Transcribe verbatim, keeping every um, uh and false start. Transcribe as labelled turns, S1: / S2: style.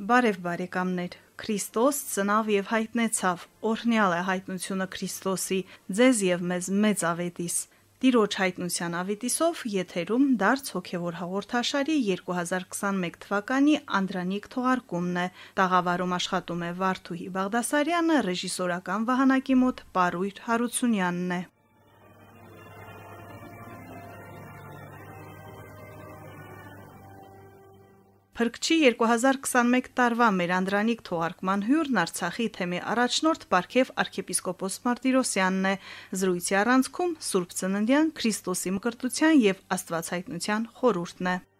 S1: Բարև բարեկամներ, Քրիստոս ծնավ և հայտնեցավ, օրհնյալ է հայտնությունը Քրիստոսի, ձեզ և մեզ մեծ ավետիս։ Տիրոջ հայտնության ավետիսով եթերում դարձ հոգևոր հաղորդաշարի երկու հազար քսանմեկ թվականի անդրանիկ թողարկումն է։ Տաղավարում աշխատում է Վարդուհի Բաղդասարյանը, ռեժիսորական վահանակի մոտ Պարույր Հարությունյանն է։ Փրկչի երկու հազար քսանմեկ տարվա մեր անդրանիկ թողարկման հյուրն Արցախի թեմի առաջնորդ Պարքև arczepiskopos Martirosyanն է։ Զրույցի առանցքում Սուրբ Ծննդյան, Քրիստոսի մկրտության և Աստվածհայտնության խորհուրդն է։